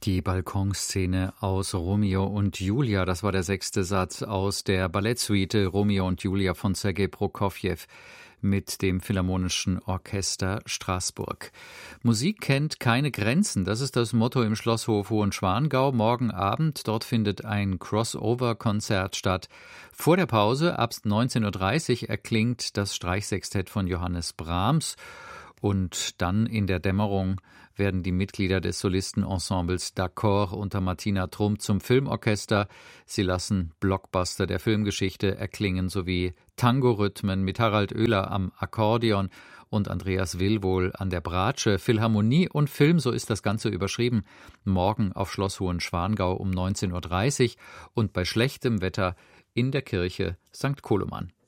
Die Balkonszene aus Romeo und Julia, das war der 6. Satz aus der Ballettsuite Romeo und Julia von Sergei Prokofjew mit dem Philharmonischen Orchester Straßburg. Musik kennt keine Grenzen, das ist das Motto im Schlosshof Hohenschwangau. Morgen Abend, dort findet ein Crossover-Konzert statt. Vor der Pause, ab 19.30 Uhr, erklingt das Streichsextett von Johannes Brahms. Und dann in der Dämmerung werden die Mitglieder des Solistenensembles D'accord unter Martina Trump zum Filmorchester. Sie lassen Blockbuster der Filmgeschichte erklingen sowie Tango-Rhythmen mit Harald Oehler am Akkordeon und Andreas Willwohl an der Bratsche. Philharmonie und Film, so ist das Ganze überschrieben. Morgen auf Schloss Hohenschwangau um 19.30 Uhr und bei schlechtem Wetter in der Kirche St. Koloman.